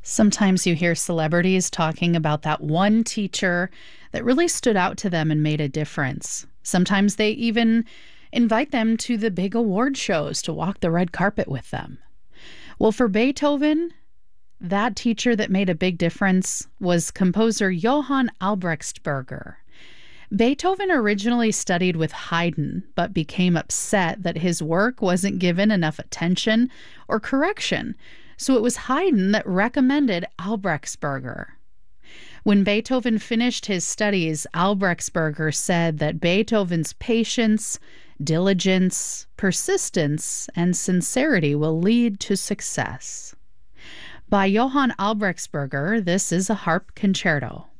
Sometimes you hear celebrities talking about that one teacher that really stood out to them and made a difference. Sometimes they even invite them to the big award shows to walk the red carpet with them. Well, for Beethoven, that teacher that made a big difference was composer Johann Albrechtsberger. Beethoven originally studied with Haydn, but became upset that his work wasn't given enough attention or correction. So it was Haydn that recommended Albrechtsberger. When Beethoven finished his studies, Albrechtsberger said that Beethoven's patience, diligence, persistence, and sincerity will lead to success. By Johann Albrechtsberger, this is a harp concerto.